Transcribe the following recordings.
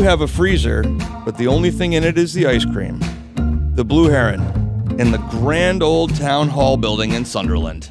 have a freezer, but the only thing in it is the ice cream. The Blue Heron, in the grand old town hall building in Sunderland.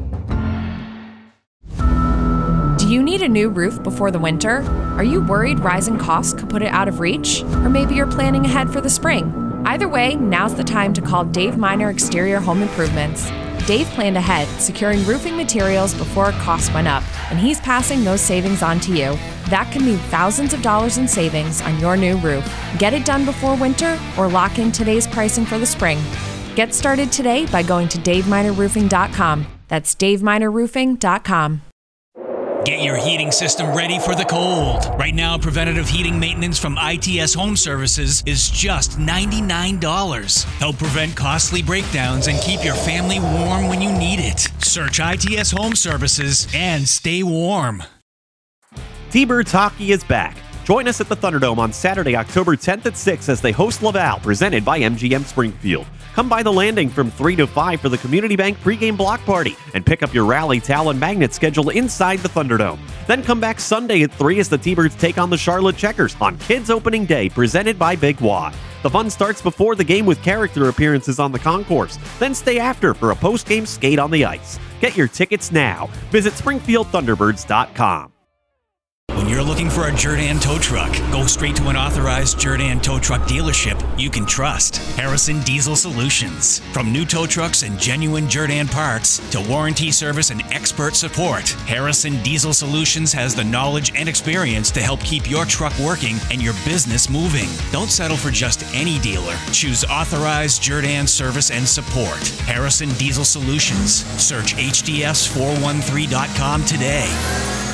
Do you need a new roof before the winter? Are you worried rising costs could put it out of reach? Or maybe you're planning ahead for the spring? Either way, now's the time to call Dave Miner Exterior Home Improvements. Dave planned ahead, securing roofing materials before costs went up, and he's passing those savings on to you. That can mean thousands of dollars in savings on your new roof. Get it done before winter or lock in today's pricing for the spring. Get started today by going to DaveMinerRoofing.com. That's DaveMinerRoofing.com. Get your heating system ready for the cold. Right now, preventative heating maintenance from ITS Home Services is just $99. Help prevent costly breakdowns and keep your family warm when you need it. Search ITS Home Services and stay warm. T-Birds Hockey is back. Join us at the Thunderdome on Saturday, October 10th at 6 as they host Laval, presented by MGM Springfield. Come by the Landing from 3 to 5 for the Community Bank pregame block party and pick up your rally towel and magnet schedule inside the Thunderdome. Then come back Sunday at 3 as the T-Birds take on the Charlotte Checkers on Kids Opening Day, presented by Big Y. The fun starts before the game with character appearances on the concourse. Then stay after for a post-game skate on the ice. Get your tickets now. Visit SpringfieldThunderbirds.com. When you're looking for a Jerdan tow truck, go straight to an authorized Jerdan tow truck dealership you can trust. Harrison Diesel Solutions. From new tow trucks and genuine Jerdan parts to warranty service and expert support, Harrison Diesel Solutions has the knowledge and experience to help keep your truck working and your business moving. Don't settle for just any dealer. Choose authorized Jerdan service and support. Harrison Diesel Solutions. Search HDS413.com today.